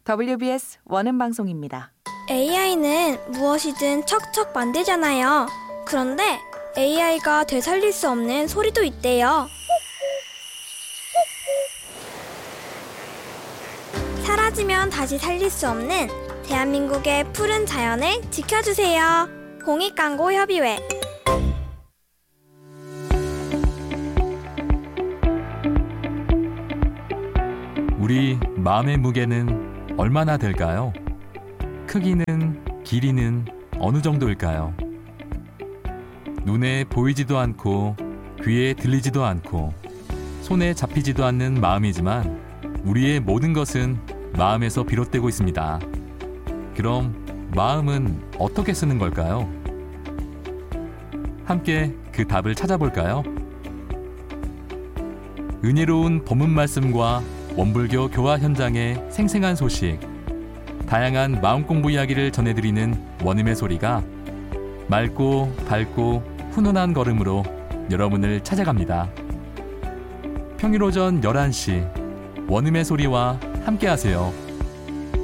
WBS 원음 방송입니다. AI는 무엇이든 척척 만들잖아요. 그런데 AI가 되살릴 수 없는 소리도 있대요. 사라지면 다시 살릴 수 없는 대한민국의 푸른 자연을 지켜주세요. 공익광고협의회. 우리 마음의 무게는 얼마나 될까요? 크기는, 길이는 어느 정도일까요? 눈에 보이지도 않고 귀에 들리지도 않고 손에 잡히지도 않는 마음이지만 우리의 모든 것은 마음에서 비롯되고 있습니다. 그럼 마음은 어떻게 쓰는 걸까요? 함께 그 답을 찾아볼까요? 은혜로운 법문 말씀과 원불교 교화 현장의 생생한 소식, 다양한 마음 공부 이야기를 전해드리는 원음의 소리가 맑고 밝고 훈훈한 걸음으로 여러분을 찾아갑니다. 평일 오전 11시 원음의 소리와 함께하세요.